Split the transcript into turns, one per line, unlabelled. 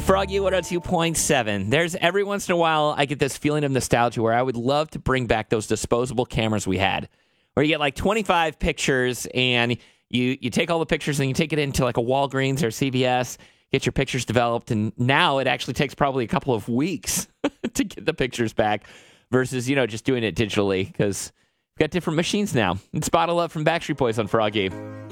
Froggy 102.7. There's every once in a while I get this feeling of nostalgia where I would love to bring back those disposable cameras we had, where you get like 25 pictures and you take all the pictures and you take it into like a Walgreens or CVS, get your pictures developed, and now it actually takes probably a couple of weeks to get the pictures back versus, just doing it digitally because we've got different machines now. It's Bottle Up from Backstreet Boys on Froggy.